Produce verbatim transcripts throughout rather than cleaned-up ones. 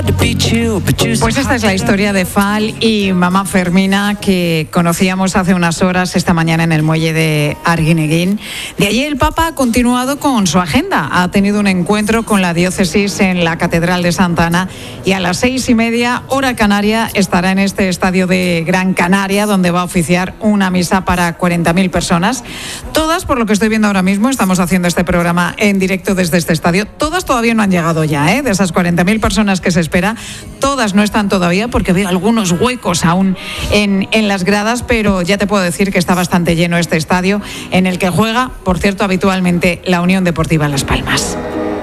Pues esta es la historia de Fal y mamá Fermina, que conocíamos hace unas horas esta mañana en el muelle de Arguineguín. De allí el Papa ha continuado con su agenda. Ha tenido un encuentro con la diócesis en la Catedral de Santa Ana y a las seis y media, hora canaria, estará en este estadio de Gran Canaria, donde va a oficiar una misa para cuarenta mil personas. Todas, por lo que estoy viendo ahora mismo, estamos haciendo este programa en directo desde este estadio, todas todavía no han llegado ya, ¿eh? De esas cuarenta mil personas que se espera, todas no están todavía porque veo algunos huecos aún en, en las gradas, pero ya te puedo decir que está bastante lleno este estadio, en el que juega, por cierto, habitualmente la Unión Deportiva Las Palmas.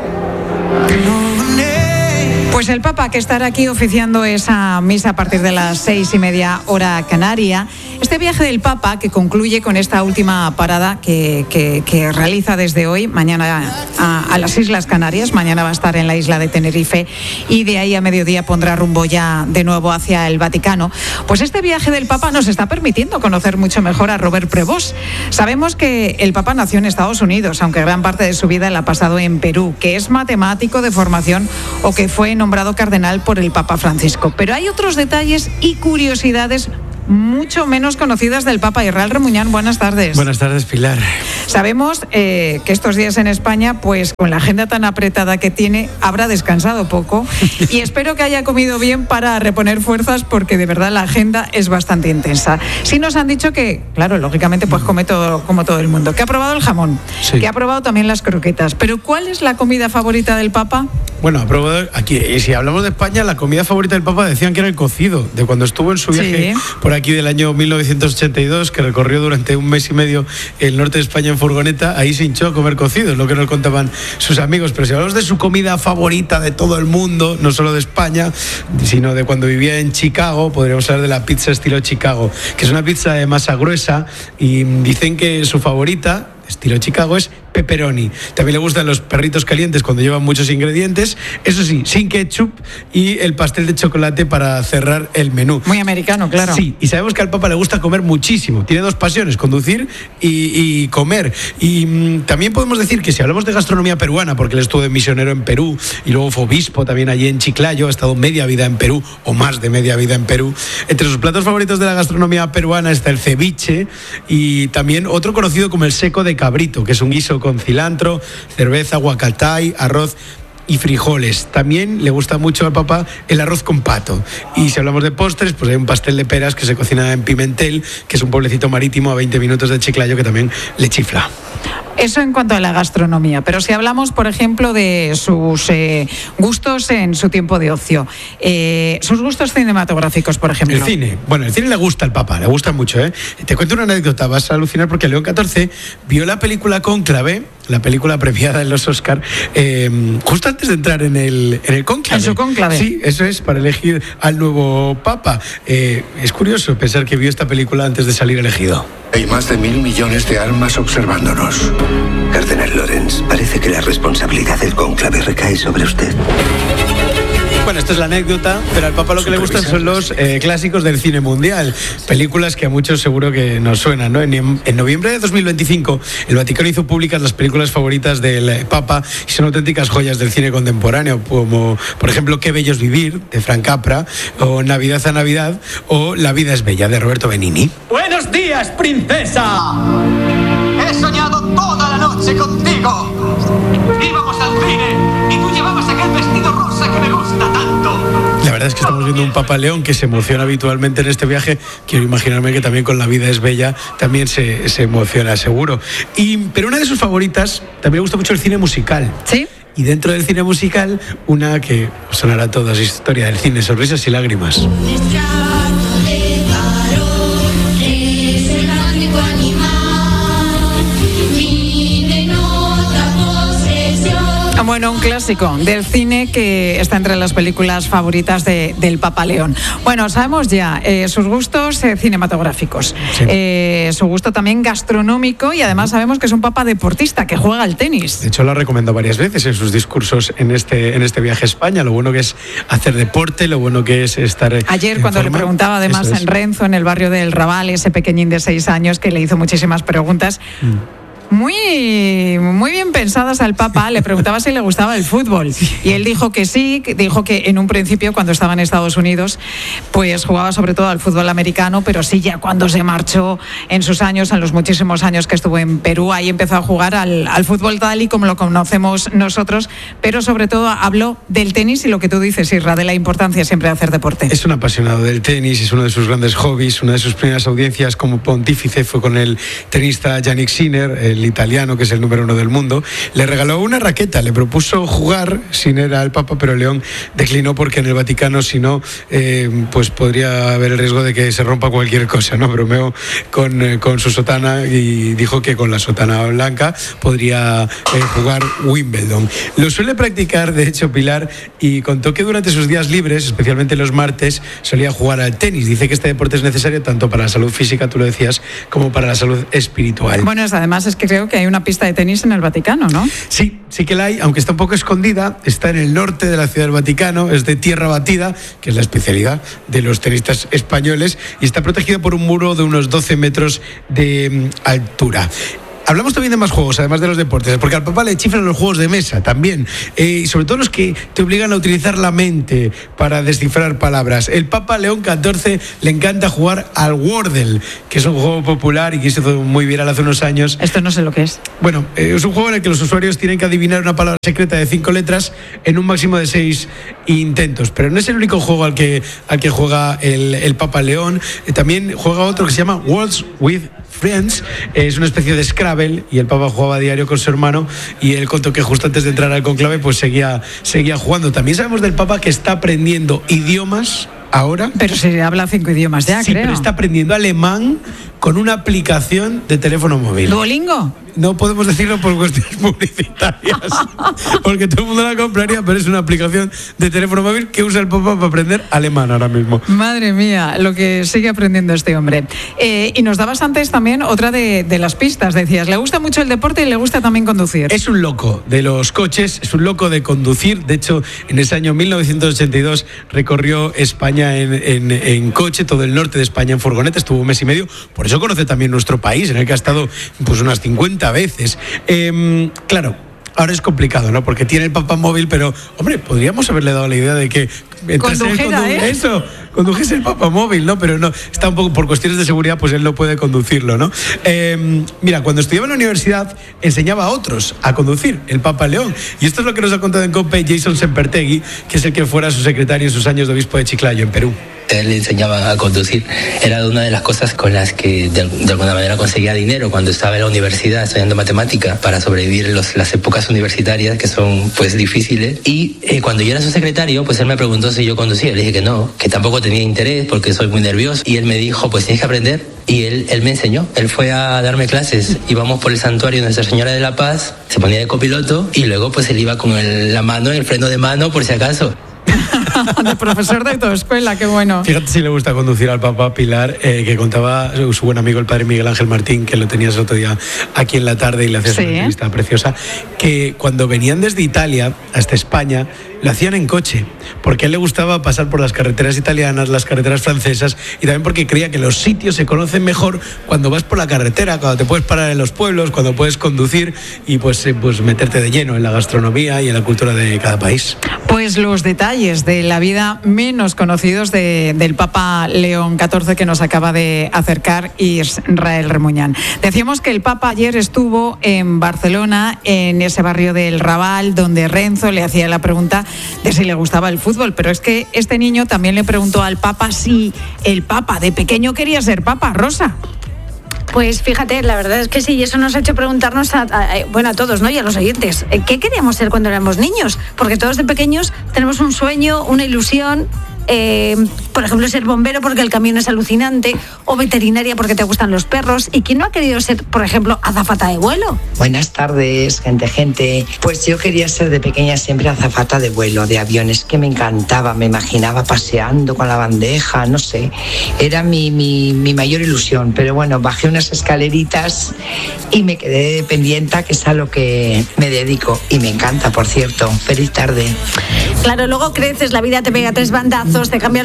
Pues el Papa, que estará aquí oficiando esa misa a partir de las seis y media hora canaria. Este viaje del Papa, que concluye con esta última parada que, que, que realiza desde hoy, mañana a, a las Islas Canarias, mañana va a estar en la isla de Tenerife y de ahí a mediodía pondrá rumbo ya de nuevo hacia el Vaticano. Pues este viaje del Papa nos está permitiendo conocer mucho mejor a Robert Prevost. Sabemos que el Papa nació en Estados Unidos, aunque gran parte de su vida la ha pasado en Perú, que es matemático de formación o que fue nombrado cardenal por el Papa Francisco. Pero hay otros detalles y curiosidades mucho menos conocidas del Papa. Israel Remuñán, buenas tardes. Buenas tardes, Pilar. Sabemos eh, que estos días en España, pues con la agenda tan apretada que tiene, habrá descansado poco y espero que haya comido bien para reponer fuerzas, porque de verdad la agenda es bastante intensa. Sí nos han dicho que, claro, lógicamente pues come todo, como todo el mundo, que ha probado el jamón, sí, que ha probado también las croquetas, pero ¿cuál es la comida favorita del Papa? Bueno, ha probado aquí, y si hablamos de España, la comida favorita del Papa decían que era el cocido, de cuando estuvo en su viaje sí. por aquí del año mil novecientos ochenta y dos, que recorrió durante un mes y medio el norte de España en furgoneta. Ahí se hinchó a comer cocido, es lo que nos contaban sus amigos. Pero si hablamos de su comida favorita de todo el mundo, no solo de España, sino de cuando vivía en Chicago, podríamos hablar de la pizza estilo Chicago, que es una pizza de masa gruesa, y dicen que su favorita estilo Chicago es pepperoni. También le gustan los perritos calientes cuando llevan muchos ingredientes, eso sí, sin ketchup, y el pastel de chocolate para cerrar el menú. Muy americano, claro. Sí, y sabemos que al Papa le gusta comer muchísimo. Tiene dos pasiones, conducir y, y comer. Y mmm, también podemos decir que si hablamos de gastronomía peruana, porque él estuvo de misionero en Perú y luego fue obispo también allí en Chiclayo, ha estado media vida en Perú, o más de media vida en Perú. Entre sus platos favoritos de la gastronomía peruana está el ceviche y también otro conocido como el seco de cabrito, que es un guiso con cilantro, cerveza, guacatay, arroz y frijoles. También le gusta mucho al Papa el arroz con pato. Y si hablamos de postres, pues hay un pastel de peras que se cocina en Pimentel, que es un pueblecito marítimo a veinte minutos de Chiclayo, que también le chifla. Eso en cuanto a la gastronomía, pero si hablamos, por ejemplo, de sus eh, gustos en su tiempo de ocio, eh, sus gustos cinematográficos, por ejemplo. El cine, bueno, el cine le gusta al Papa, le gusta mucho, ¿eh? Te cuento una anécdota, vas a alucinar, porque León catorce vio la película Cónclave, la película premiada en los Oscar, eh, justo antes de entrar en el, en el cónclave. En su cónclave. Sí, eso es, para elegir al nuevo Papa. Eh, es curioso pensar que vio esta película antes de salir elegido. Hay más de mil millones de almas observándonos. Cardenal Lorenz, parece que la responsabilidad del cónclave recae sobre usted. Bueno, esta es la anécdota, pero al Papa lo que le gustan son los eh, clásicos del cine mundial, películas que a muchos seguro que nos suenan, ¿no? En, en noviembre de dos mil veinticinco, el Vaticano hizo públicas las películas favoritas del Papa y son auténticas joyas del cine contemporáneo, como, por ejemplo, Qué bello es vivir, de Frank Capra, o Navidad a Navidad, o La vida es bella, de Roberto Benigni. ¡Buenos días, princesa! He soñado toda la noche contigo. Íbamos al cine y tú llevabas aquel vestido rosa que me gusta tanto. La verdad es que estamos viendo un Papa León que se emociona habitualmente en este viaje. Quiero imaginarme que también con La vida es bella también se, se emociona, seguro. Y, pero una de sus favoritas, también le gusta mucho el cine musical. ¿Sí? Y dentro del cine musical, una que sonará a todos, historia del cine, Sonrisas y lágrimas. Bueno, un clásico del cine que está entre las películas favoritas de, del Papa León. Bueno, sabemos ya eh, sus gustos eh, cinematográficos, sí. eh, su gusto también gastronómico, y además sabemos que es un Papa deportista, que juega al tenis. De hecho, lo ha recomendado varias veces en sus discursos en este, en este viaje a España, lo bueno que es hacer deporte, lo bueno que es estar Ayer, cuando forma, le preguntaba además en Renzo, en el barrio del Raval, ese pequeñín de seis años que le hizo muchísimas preguntas, mm. muy, muy bien pensadas al Papa. Le preguntaba si le gustaba el fútbol y él dijo que sí, dijo que en un principio cuando estaba en Estados Unidos pues jugaba sobre todo al fútbol americano, pero sí ya cuando se marchó en sus años, en los muchísimos años que estuvo en Perú, ahí empezó a jugar al, al fútbol tal y como lo conocemos nosotros, pero sobre todo habló del tenis y lo que tú dices, Isra, de la importancia siempre de hacer deporte. Es un apasionado del tenis, es uno de sus grandes hobbies. Una de sus primeras audiencias como pontífice fue con el tenista Jannik Sinner, el italiano que es el número uno del mundo. Le regaló una raqueta, le propuso jugar, Sinner al Papa, pero León declinó porque en el Vaticano, si no, eh, pues podría haber el riesgo de que se rompa cualquier cosa, ¿no? Bromeó con, eh, con su sotana y dijo que con la sotana blanca podría eh, jugar Wimbledon. Lo suele practicar, de hecho, Pilar, y contó que durante sus días libres, especialmente los martes, solía jugar al tenis. Dice que este deporte es necesario tanto para la salud física, tú lo decías, como para la salud espiritual. Bueno, además es que creo que hay una pista de tenis en el Vaticano, ¿no? Sí, sí que la hay, aunque está un poco escondida. Está en el norte de la ciudad del Vaticano, es de tierra batida, que es la especialidad de los tenistas españoles, y está protegido por un muro de unos doce metros de altura. Hablamos también de más juegos, además de los deportes, porque al Papa le chifran los juegos de mesa también, eh, y sobre todo los que te obligan a utilizar la mente para descifrar palabras. El Papa León catorce le encanta jugar al Wordle, que es un juego popular y que se hizo muy viral hace unos años. Esto no sé lo que es. Bueno, eh, es un juego en el que los usuarios tienen que adivinar una palabra secreta de cinco letras en un máximo de seis intentos, pero no es el único juego al que, al que juega el, el Papa León. Eh, también juega otro que se llama Words with Friends, es una especie de Scrabble, y el Papa jugaba a diario con su hermano, y él contó que justo antes de entrar al conclave pues seguía, seguía jugando. También sabemos del Papa que está aprendiendo idiomas ahora. Pero se habla cinco idiomas ya, sí, creo. Pero está aprendiendo alemán con una aplicación de teléfono móvil. ¿Duolingo? No podemos decirlo por cuestiones publicitarias, porque todo el mundo la compraría, pero es una aplicación de teléfono móvil que usa el Papa para aprender alemán ahora mismo. Madre mía, lo que sigue aprendiendo este hombre. Eh, y nos dabas antes también otra de, de las pistas, decías, le gusta mucho el deporte y le gusta también conducir. Es un loco de los coches, es un loco de conducir. De hecho, en ese año mil novecientos ochenta y dos recorrió España en, en, en coche, todo el norte de España en furgoneta, estuvo un mes y medio. Por eso conoce también nuestro país, en el que ha estado pues unas cincuenta veces. Eh, claro, ahora es complicado, ¿no? Porque tiene el Papa móvil, pero, hombre, podríamos haberle dado la idea de que condujera, condu- ¿eh? Eso, condujese el Papa móvil, ¿no? Pero no, está un poco por cuestiones de seguridad, pues él no puede conducirlo, ¿no? Eh, mira, cuando estudiaba en la universidad, enseñaba a otros a conducir, el Papa León. Y esto es lo que nos ha contado en COPE Jason Sempertegui, que es el que fuera su secretario en sus años de obispo de Chiclayo, en Perú. Él le enseñaba a conducir. Era una de las cosas con las que de, de alguna manera conseguía dinero cuando estaba en la universidad estudiando matemática para sobrevivir en los, las épocas universitarias que son pues difíciles. Y eh, cuando yo era su secretario, pues él me preguntó si yo conducía. Le dije que no, que tampoco tenía interés porque soy muy nervioso. Y él me dijo, pues tienes que aprender. Y él, él me enseñó. Él fue a darme clases. Íbamos por el santuario de Nuestra Señora de la Paz, se ponía de copiloto y luego pues él iba con el, la mano, el freno de mano por si acaso. De profesor de autoescuela, qué bueno. Fíjate si le gusta conducir al Papa, Pilar, eh, que contaba su buen amigo el padre Miguel Ángel Martín, que lo tenías el otro día aquí en la tarde y le hacías sí. una entrevista preciosa, que cuando venían desde Italia hasta España lo hacían en coche, porque a él le gustaba pasar por las carreteras italianas, las carreteras francesas, y también porque creía que los sitios se conocen mejor cuando vas por la carretera, cuando te puedes parar en los pueblos, cuando puedes conducir y pues, eh, pues meterte de lleno en la gastronomía y en la cultura de cada país. Pues los detalles de la vida menos conocidos de, del Papa León catorce que nos acaba de acercar Israel Remuñán. Decíamos que el Papa ayer estuvo en Barcelona, en ese barrio del Raval, donde Renzo le hacía la pregunta de si le gustaba el fútbol, pero es que este niño también le preguntó al Papa si el Papa de pequeño quería ser Papa. Rosa. Pues fíjate, la verdad es que sí, y eso nos ha hecho preguntarnos a, a, bueno, a todos, ¿no? Y a los oyentes, ¿qué queríamos ser cuando éramos niños? Porque todos de pequeños tenemos un sueño, una ilusión. Eh, por ejemplo, ser bombero porque el camión es alucinante, o veterinaria porque te gustan los perros. ¿Y quién no ha querido ser, por ejemplo, azafata de vuelo? Buenas tardes, gente, gente. Pues yo quería ser de pequeña siempre azafata de vuelo, de aviones, que me encantaba, me imaginaba paseando con la bandeja, no sé. Era mi, mi, mi mayor ilusión, pero bueno, bajé unas escaleritas y me quedé dependiente, que es a lo que me dedico. Y me encanta, por cierto. Feliz tarde. Claro, luego creces, la vida te pega tres bandazos, te cambian los planes.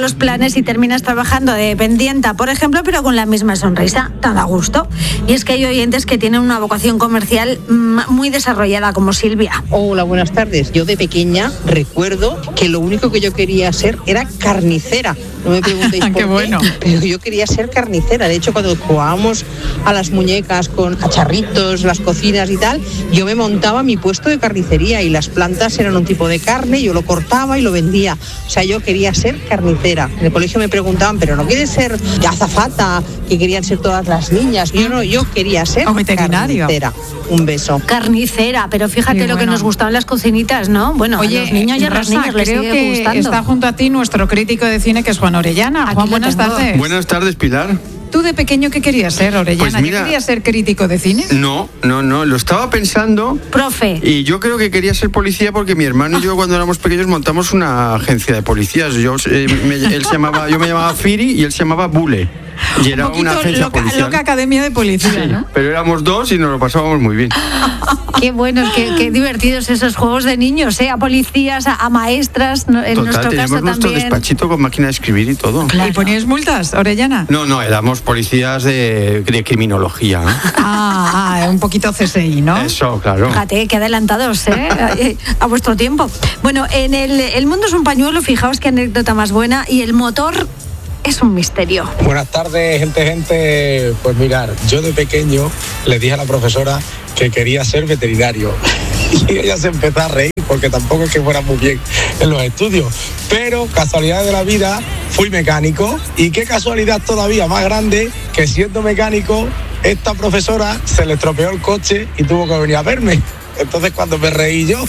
vacaciones y terminas trabajando de dependienta, por ejemplo, pero con la misma sonrisa, tan a gusto. Y es que hay oyentes que tienen una vocación comercial muy desarrollada, como Silvia. Hola, buenas tardes. Yo de pequeña recuerdo que lo único que yo quería ser era carnicera. No me preguntéis por qué, bueno. pero yo quería ser carnicera. De hecho, cuando jugábamos a las muñecas con cacharritos, las cocinas y tal, yo me montaba mi puesto de carnicería y las plantas eran un tipo de carne, yo lo cortaba y lo vendía. O sea, yo quería ser carnicera. En el colegio me preguntaban, pero ¿no quieres ser azafata? Que querían ser todas las niñas. Yo no, yo quería ser carnicera. Un beso. Carnicera, pero fíjate sí, lo bueno. que nos gustaban las cocinitas, ¿no? Bueno, oye, a los niños y a las niñas les sigue que gustando. Está junto a ti nuestro crítico de cine, que es Juan Orellana. Aquí Juan, buenas tengo. tardes. Buenas tardes, Pilar. ¿Tú de pequeño qué querías ser, Orellana? Pues mira, ¿ya querías ser crítico de cine? No, no, no, lo estaba pensando. Profe. Y yo creo que quería ser policía porque mi hermano y yo cuando éramos pequeños montamos una agencia de policías. Yo, eh, me, él se llamaba, yo me llamaba Firi y él se llamaba Bule. Y era un una agencia loca, policial. Loca academia de policía, sí, ¿no? Pero éramos dos y nos lo pasábamos muy bien. Qué buenos, qué, qué divertidos esos juegos de niños, ¿eh? A policías, a, a maestras, en Total, nuestro teníamos caso nuestro también. despachito con máquina de escribir y todo. Claro. ¿Y poníais multas, Orellana? No, no, éramos policías de, de criminología. Ah, ah, un poquito C S I, ¿no? Eso, claro. Fíjate, qué adelantados, ¿eh? a, a vuestro tiempo. Bueno, en el, el mundo es un pañuelo, fijaos qué anécdota más buena, y el motor es un misterio. Buenas tardes, gente, gente. Pues mirar, yo de pequeño le dije a la profesora que quería ser veterinario y ella se empezó a reír porque tampoco es que fuera muy bien en los estudios, pero casualidad de la vida fui mecánico y qué casualidad todavía más grande que siendo mecánico esta profesora se le estropeó el coche y tuvo que venir a verme. Entonces cuando me reí yo.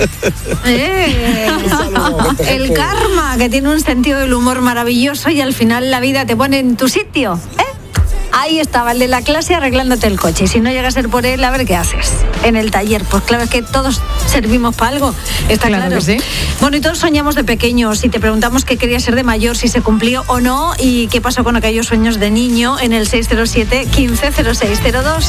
Eh, saludo, el karma, que tiene un sentido del humor maravilloso y al final la vida te pone en tu sitio, ¿eh? Ahí estaba el de la clase arreglándote el coche y si no llega a ser por él, a ver qué haces en el taller. Pues claro, es que todos servimos para algo, está claro, claro. Que sí. Bueno, y todos soñamos de pequeños y te preguntamos qué querías ser de mayor, si se cumplió o no y qué pasó con aquellos sueños de niño en el seis cero siete, quince cero seis cero dos.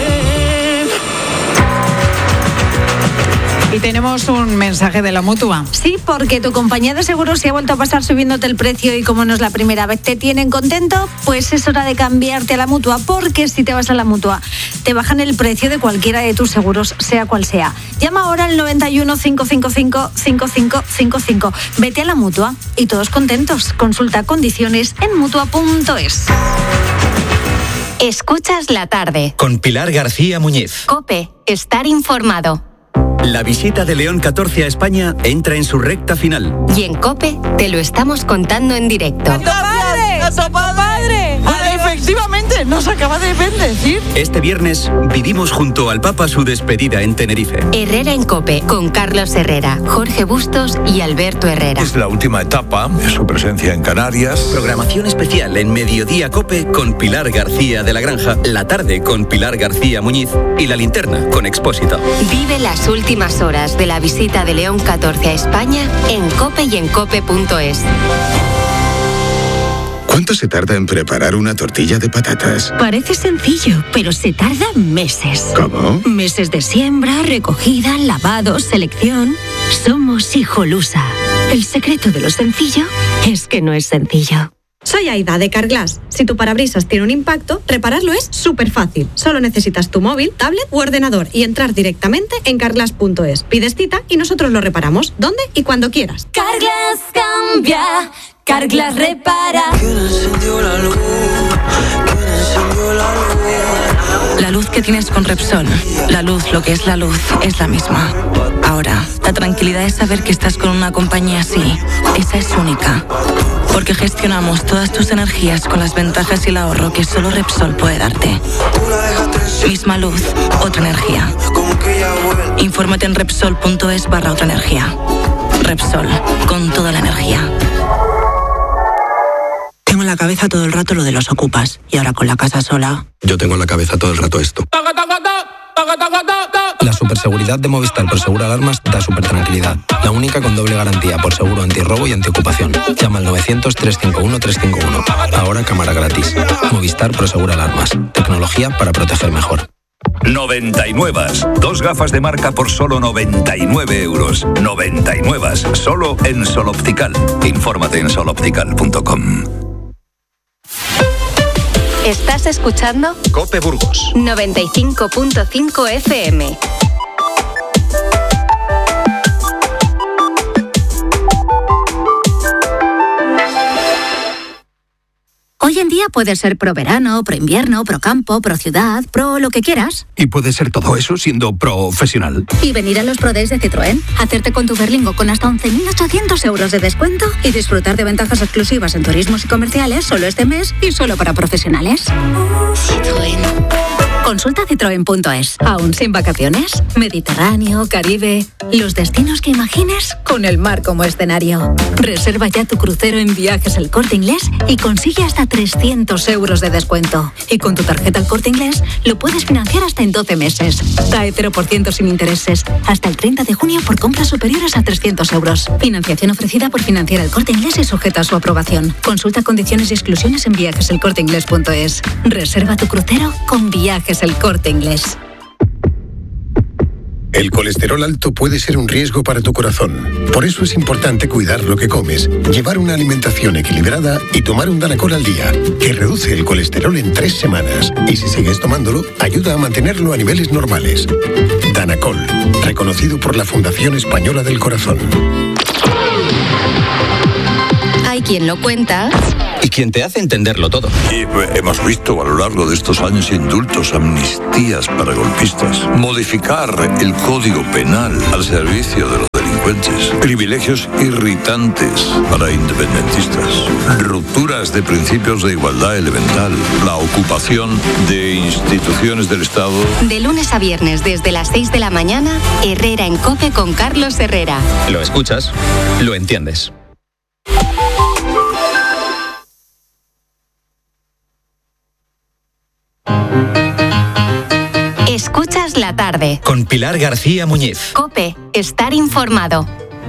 Y tenemos un mensaje de la Mutua. Sí, porque tu compañía de seguros se ha vuelto a pasar subiéndote el precio y como no es la primera vez te tienen contento, pues es hora de cambiarte a la Mutua, porque si te vas a la Mutua te bajan el precio de cualquiera de tus seguros, sea cual sea. Llama ahora al noventa y uno, cinco cinco cinco, cinco cinco cinco cinco. Vete a la Mutua y todos contentos. Consulta condiciones en mutua punto es. Escuchas la tarde. Con Pilar García Muñiz. COPE, estar informado. La visita de León catorce a España entra en su recta final. Y en COPE te lo estamos contando en directo. ¡Padre! ¡A su padre! Ah, efectivamente, nos acaba de bendecir. Este viernes vivimos junto al Papa su despedida en Tenerife. Herrera en COPE, con Carlos Herrera, Jorge Bustos y Alberto Herrera. Es la última etapa de su presencia en Canarias. Programación especial en Mediodía COPE con Pilar García de la Granja, La Tarde con Pilar García Muñiz y La Linterna con Expósito. Vive las últimas horas de la visita de León catorce a España en COPE y en cope punto es. ¿Cuánto se tarda en preparar una tortilla de patatas? Parece sencillo, pero se tarda meses. ¿Cómo? Meses de siembra, recogida, lavado, selección. Somos Hijolusa. El secreto de lo sencillo es que no es sencillo. Soy Aida de Carglass. Si tu parabrisas tiene un impacto, repararlo es súper fácil. Solo necesitas tu móvil, tablet u ordenador y entrar directamente en carglass punto es. Pides cita y nosotros lo reparamos donde y cuando quieras. Carglass cambia, Carglass repara. ¿Quién encendió la luz? ¿Quién encendió la luz? La luz que tienes con Repsol, la luz, lo que es la luz, es la misma. Ahora, la tranquilidad es saber que estás con una compañía así. Esa es única. Porque gestionamos todas tus energías con las ventajas y el ahorro que solo Repsol puede darte. Misma luz, otra energía. Infórmate en Repsol punto es barra otra energía. Repsol, con toda la energía. Tengo en la cabeza todo el rato lo de los ocupas. Y ahora con la casa sola... Yo tengo en la cabeza todo el rato esto. La superseguridad de Movistar Prosegura Alarmas da super tranquilidad. La única con doble garantía por seguro antirrobo y antiocupación. Llama al novecientos, trescientos cincuenta y uno, trescientos cincuenta y uno. Ahora cámara gratis. Movistar Prosegura Alarmas. Tecnología para proteger mejor. noventa y nueve. Dos gafas de marca por solo noventa y nueve euros. noventa y nueve. Solo en Sol Optical. Infórmate en sol optical punto com. ¿Estás escuchando? Cope Burgos. noventa y cinco punto cinco F M. Hoy en día puedes ser pro verano, pro invierno, pro campo, pro ciudad, pro lo que quieras. Y puedes ser todo eso siendo profesional. Y venir a los Pro Days de Citroën, hacerte con tu Berlingo con hasta once mil ochocientos euros de descuento y disfrutar de ventajas exclusivas en turismos y comerciales solo este mes y solo para profesionales. Citroën. Consulta citroen punto es. ¿Aún sin vacaciones? Mediterráneo, Caribe... Los destinos que imagines con el mar como escenario. Reserva ya tu crucero en Viajes El Corte Inglés y consigue hasta trescientos euros de descuento. Y con tu tarjeta El Corte Inglés lo puedes financiar hasta en doce meses. Trae cero por ciento sin intereses. Hasta el treinta de junio por compras superiores a trescientos euros. Financiación ofrecida por Financiera El Corte Inglés y sujeta a su aprobación. Consulta condiciones y exclusiones en viajes el corte inglés punto es. Reserva tu crucero con Viajes El Corte Inglés. El colesterol alto puede ser un riesgo para tu corazón. Por eso es importante cuidar lo que comes, llevar una alimentación equilibrada y tomar un Danacol al día, que reduce el colesterol en tres semanas. Y si sigues tomándolo, ayuda a mantenerlo a niveles normales. Danacol, reconocido por la Fundación Española del Corazón. Hay quien lo cuenta y quien te hace entenderlo todo. Y hemos visto a lo largo de estos años indultos, amnistías para golpistas, modificar el Código Penal al servicio de los delincuentes, privilegios irritantes para independentistas, rupturas de principios de igualdad elemental, la ocupación de instituciones del Estado. De lunes a viernes desde las seis de la mañana, Herrera en COPE con Carlos Herrera. Lo escuchas, lo entiendes. Escuchas la tarde. Con Pilar García Muñiz. COPE, estar informado.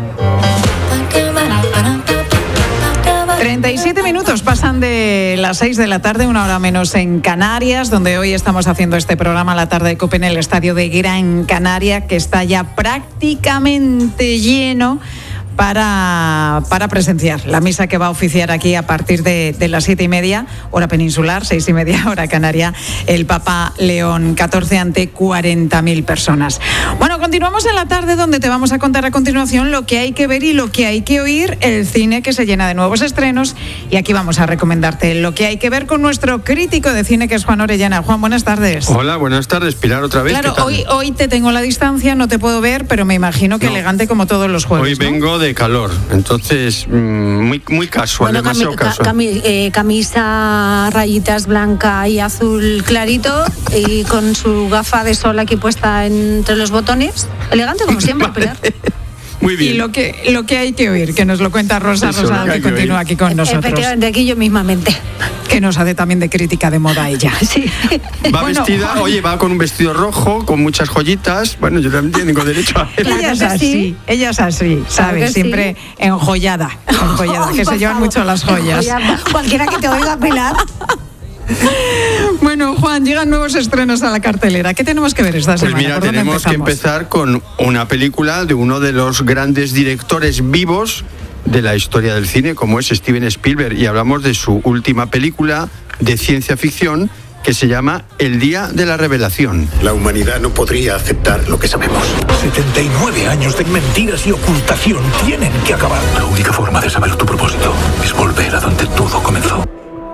treinta y siete minutos pasan de las seis de la tarde, una hora menos en Canarias, donde hoy estamos haciendo este programa La Tarde de COPE en el estadio de Gran Canaria, que está ya prácticamente lleno para, para presenciar la misa que va a oficiar aquí a partir de, de las siete y media, hora peninsular, seis y media, hora canaria, el Papa León catorce ante cuarenta mil personas. Bueno, continuamos en la tarde, donde te vamos a contar a continuación lo que hay que ver y lo que hay que oír, el cine que se llena de nuevos estrenos, y aquí vamos a recomendarte lo que hay que ver con nuestro crítico de cine, que es Juan Orellana. Juan, buenas tardes. Hola, buenas tardes, Pilar, otra vez. Claro, hoy, hoy te tengo a la distancia, no te puedo ver, pero me imagino que no. Elegante como todos los jueves. Hoy ¿no? vengo de calor, entonces muy, muy casual, bueno, demasiado cami- casual. Cami- eh, camisa, rayitas blanca y azul clarito y con su gafa de sol aquí puesta entre los botones. Elegante como siempre, vale. Pilar. Muy bien. Y lo que, lo que hay que oír, que nos lo cuenta Rosa Eso, Rosado, que, que continúa aquí con nosotros. Efectivamente, aquí yo mismamente. Que nos hace también de crítica de moda ella. Sí. Va bueno, vestida, oye, va con un vestido rojo, con muchas joyitas. Bueno, yo también tengo derecho a ver. Claro ella es así, sí. ella es así, ¿sabes? Claro siempre sí. enjollada, enjollada, oh, que se llevan mucho las joyas. Cualquiera que te oiga, Pilar. Bueno, Juan, llegan nuevos estrenos a la cartelera. ¿Qué tenemos que ver esta semana? Pues mira, tenemos que empezar con una película de uno de los grandes directores vivos de la historia del cine, como es Steven Spielberg, y hablamos de su última película de ciencia ficción, que se llama El Día de la Revelación. La humanidad no podría aceptar lo que sabemos. setenta y nueve años de mentiras y ocultación tienen que acabar. La única forma de saber tu propósito es volver a donde todo comenzó.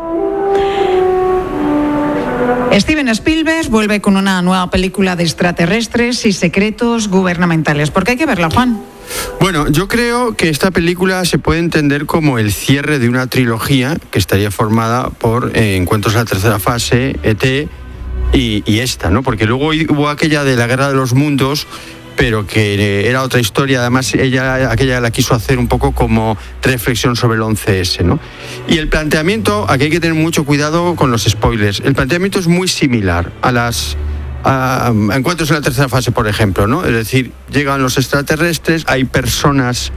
Steven Spielberg vuelve con una nueva película de extraterrestres y secretos gubernamentales. ¿Por qué hay que verla, Juan? Bueno, yo creo que esta película se puede entender como el cierre de una trilogía que estaría formada por eh, Encuentros en la Tercera Fase, E T y, y esta, ¿no? Porque luego hubo aquella de la Guerra de los Mundos, pero que era otra historia. Además, ella aquella la quiso hacer un poco como reflexión sobre el once ese, ¿no? Y el planteamiento, aquí hay que tener mucho cuidado con los spoilers. El planteamiento es muy similar a las a, a Encuentros en la Tercera Fase, por ejemplo, ¿no? Es decir, llegan los extraterrestres, hay personas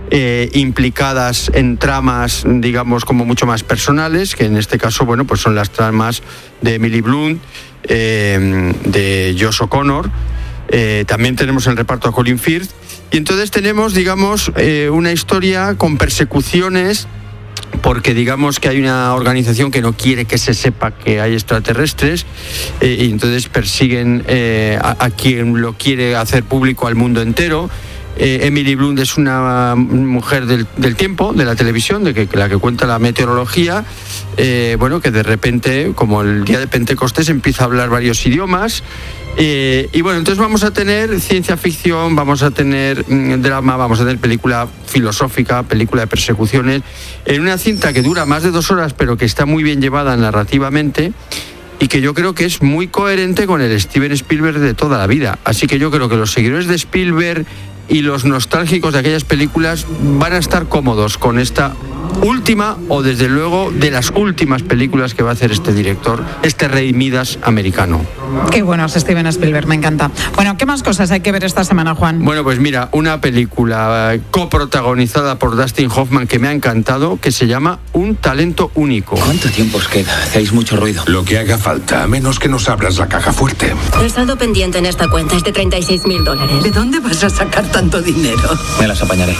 eh, implicadas en tramas, digamos, como mucho más personales, que en este caso, bueno, pues son las tramas de Emily Blunt, eh, de Josh O'Connor. Eh, también tenemos en el reparto a Colin Firth. Y entonces tenemos, digamos, eh, una historia con persecuciones, porque digamos que hay una organización que no quiere que se sepa que hay extraterrestres, eh, y entonces persiguen eh, a, a quien lo quiere hacer público al mundo entero. Eh, Emily Blunt es una mujer del, del tiempo, de la televisión, de que, la que cuenta la meteorología, eh, bueno, que de repente, como el día de Pentecostés, empieza a hablar varios idiomas. Eh, y bueno, entonces vamos a tener ciencia ficción, vamos a tener mm, drama, vamos a tener película filosófica, película de persecuciones, en una cinta que dura más de dos horas, pero que está muy bien llevada narrativamente y que yo creo que es muy coherente con el Steven Spielberg de toda la vida. Así que yo creo que los seguidores de Spielberg y los nostálgicos de aquellas películas van a estar cómodos con esta última, o desde luego de las últimas películas que va a hacer este director, este Rey Midas americano. Qué bueno es Steven Spielberg, me encanta. Bueno, ¿qué más cosas hay que ver esta semana, Juan? Bueno, pues mira, una película coprotagonizada por Dustin Hoffman que me ha encantado, que se llama Un talento único. ¿Cuánto tiempo os queda? Hacéis mucho ruido. Lo que haga falta, a menos que nos abras la caja fuerte. El saldo pendiente en esta cuenta es de treinta y seis mil dólares. ¿De dónde vas a sacar tanto dinero? Me las apañaré.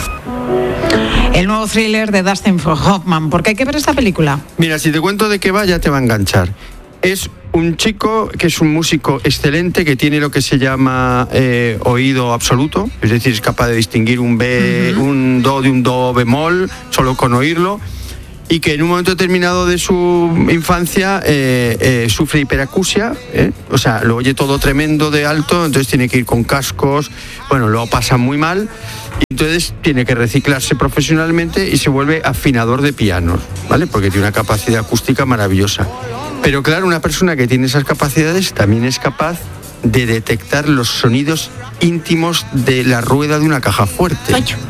El nuevo thriller de Dustin Hoffman. ¿Por qué hay que ver esta película? Mira, si te cuento de qué va, ya te va a enganchar. Es un chico que es un músico excelente, que tiene lo que se llama eh, oído absoluto, es decir, es capaz de distinguir un B, uh-huh. un do de un do bemol, solo con oírlo, y que en un momento determinado de su infancia eh, eh, sufre hiperacusia, eh, o sea, lo oye todo tremendo de alto, entonces tiene que ir con cascos, bueno, lo pasa muy mal, y entonces tiene que reciclarse profesionalmente y se vuelve afinador de pianos, ¿vale? Porque tiene una capacidad acústica maravillosa. Pero claro, una persona que tiene esas capacidades también es capaz de detectar los sonidos íntimos de la rueda de una caja fuerte.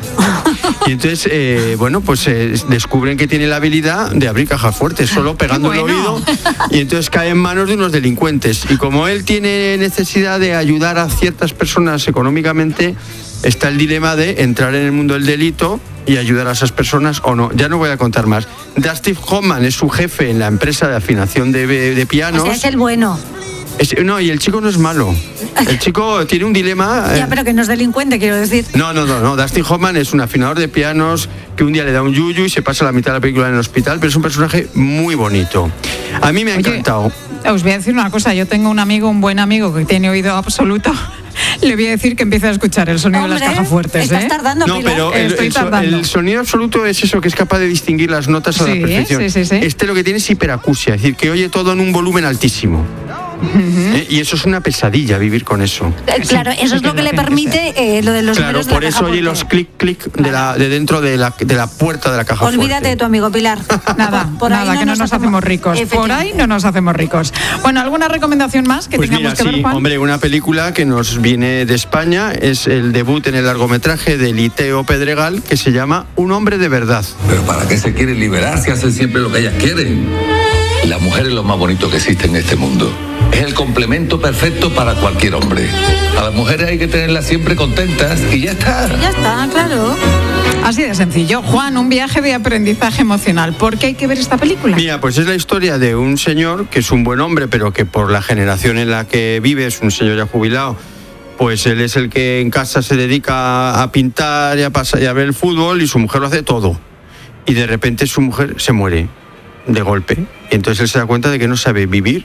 Y entonces, eh, bueno, pues eh, descubren que tiene la habilidad de abrir cajas fuertes solo pegando bueno. el oído, y entonces cae en manos de unos delincuentes. Y como él tiene necesidad de ayudar a ciertas personas económicamente, está el dilema de entrar en el mundo del delito y ayudar a esas personas o no. Ya no voy a contar más. Dustin Hoffman es su jefe en la empresa de afinación de, de pianos. O sea, es el bueno. Es, no, y el chico no es malo. El chico tiene un dilema. Ya, pero que no es delincuente, quiero decir. No, no, no, no. Dustin Hoffman es un afinador de pianos que un día le da un yuyu y se pasa la mitad de la película en el hospital, pero es un personaje muy bonito. A mí me ha encantado. Oye, os voy a decir una cosa. Yo tengo un amigo, un buen amigo que tiene oído absoluto. Le voy a decir que empiece a escuchar el sonido Hombre, de las cajas fuertes. Estás ¿eh? tardando, No, Pilar. pero el, Estoy el, tardando. el sonido absoluto es eso, que es capaz de distinguir las notas a Sí, la perfección. sí, sí, sí. Este lo que tiene es hiperacusia, es decir, que oye todo en un volumen altísimo. Uh-huh. ¿Eh? Y eso es una pesadilla, vivir con eso. Eh, claro, eso sí, es lo que que lo le tiene que permite eh, lo de los Claro, números de la por eso caja oye fuerte. los clic clic de, la, de dentro de la, de la puerta de la caja Olvídate fuerte. de tu amigo Pilar. Nada, Por ahí nada, no que no nos, nos hacemos ricos. Por ahí no nos hacemos ricos. Bueno, ¿alguna recomendación más que Pues tengamos mira, que sí, ver, Juan? hombre, una película que nos viene de España es el debut en el largometraje de Liteo Pedregal, que se llama Un hombre de verdad. Pero ¿para qué se quieren liberar si hacen siempre lo que ellas quieren? La mujer es lo más bonito que existe en este mundo. Es el complemento perfecto para cualquier hombre. A las mujeres hay que tenerlas siempre contentas y ya está. Ya está, claro. Así de sencillo. Juan, un viaje de aprendizaje emocional. ¿Por qué hay que ver esta película? Mira, pues es la historia de un señor que es un buen hombre, pero que por la generación en la que vive, es un señor ya jubilado, pues él es el que en casa se dedica a pintar y a, pasar, y a ver el fútbol, y su mujer lo hace todo. Y de repente su mujer se muere de golpe. Y entonces él se da cuenta de que no sabe vivir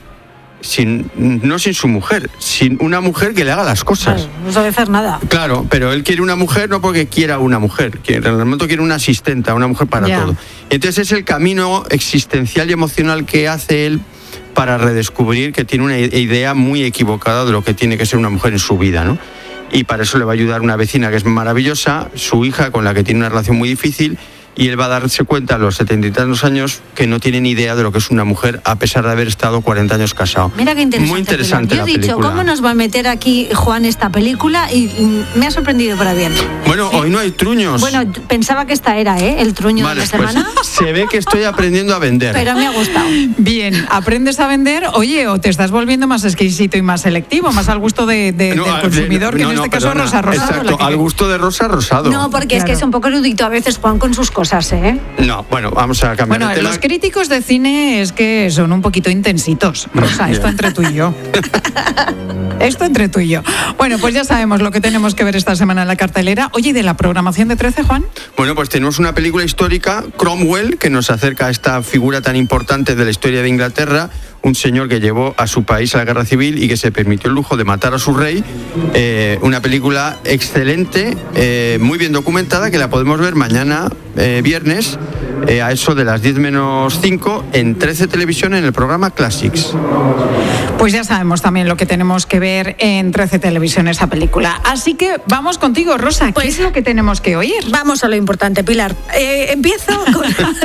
sin, no sin su mujer, sin una mujer que le haga las cosas. Claro, no sabe hacer nada. Claro, pero él quiere una mujer no porque quiera una mujer, quiere, en el momento quiere una asistenta, una mujer para Ya. todo. Entonces es el camino existencial y emocional que hace él para redescubrir que tiene una idea muy equivocada de lo que tiene que ser una mujer en su vida, ¿no? Y para eso le va a ayudar una vecina que es maravillosa, su hija con la que tiene una relación muy difícil, y él va a darse cuenta a los setenta y tantos años que no tiene ni idea de lo que es una mujer a pesar de haber estado cuarenta años casado. Mira qué interesante. Muy interesante. Yo he la dicho, película. ¿cómo nos va a meter aquí Juan esta película? Y mm, me ha sorprendido para bien. Bueno, ¿sí? Hoy no hay truños. Bueno, pensaba que esta era, ¿eh? El truño vale, de la semana. Pues, se ve que estoy aprendiendo a vender. Pero me ha gustado. Bien, aprendes a vender, oye, o te estás volviendo más exquisito y más selectivo, más al gusto de, de, No, del consumidor, de- que no, en no, este caso perdona. Rosa Rosado. Exacto, la que- al gusto de Rosa Rosado. No, porque es que Claro. es un poco erudito a veces Juan con sus cosas, ¿eh? No, bueno, vamos a cambiar Bueno, de tema. los críticos de cine es que son un poquito intensitos. Rosa, esto entre tú y yo. Esto entre tú y yo. Bueno, pues ya sabemos lo que tenemos que ver esta semana en la cartelera. Oye, ¿y de la programación de trece, Juan? Bueno, pues tenemos una película histórica, Cromwell, que nos acerca a esta figura tan importante de la historia de Inglaterra, un señor que llevó a su país a la guerra civil y que se permitió el lujo de matar a su rey. Eh, una película excelente, eh, muy bien documentada, que la podemos ver mañana, eh, viernes, eh, a eso de las diez menos cinco, en trece Televisión, en el programa Classics. Pues ya sabemos también lo que tenemos que ver en trece Televisión, esa película. Así que vamos contigo, Rosa. ¿Qué Pues es lo que tenemos que oír? Vamos a lo importante, Pilar. Eh, empiezo con...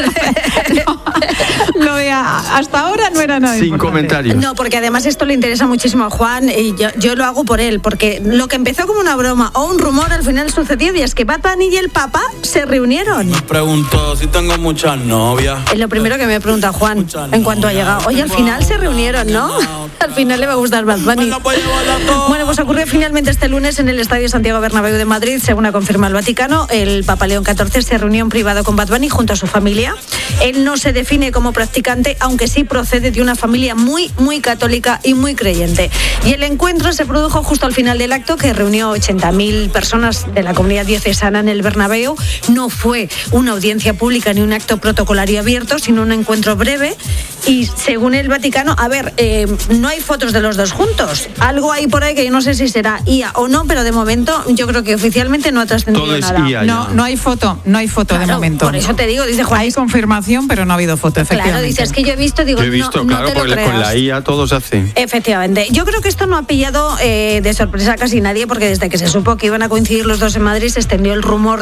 Lo de a- hasta ahora no era nada Sin importante. comentarios. No, porque además esto le interesa muchísimo a Juan y yo, yo lo hago por él, porque lo que empezó como una broma o un rumor al final sucedió y es que Bad Bunny y el Papa se reunieron. Pregunto si tengo muchas novias. Es lo primero que me pregunta Juan en cuanto ha llegado. Oye, al final se reunieron, ¿no? Al final le va a gustar Bad Bunny. Bueno, pues ocurrió finalmente este lunes en el Estadio Santiago Bernabéu de Madrid, según ha confirmado el Vaticano. El Papa León catorce se reunió en privado con Bad Bunny junto a su familia. Él no se define como practicante, aunque sí procede de una familia muy, muy católica y muy creyente. Y el encuentro se produjo justo al final del acto, que reunió ochenta mil personas de la comunidad diocesana en el Bernabéu. No fue una audiencia pública ni un acto protocolario abierto, sino un encuentro breve. Y según el Vaticano, a ver, eh, no hay fotos de los dos juntos. Algo hay por ahí que yo no sé si será I A o no, pero de momento yo creo que oficialmente no ha trascendido Todo es nada. I A. No, no hay foto, no hay foto de Claro, momento. por eso te digo, dice Juan. Hay confirmación, pero no ha habido foto, efectivamente. Claro, dices que yo he visto, digo, Yo he visto, no, no claro, te lo porque creas. con la I A todo se hace. Efectivamente. Yo creo que esto no ha pillado eh, de sorpresa a casi nadie, porque desde que se supo que iban a coincidir los dos en Madrid se extendió el rumor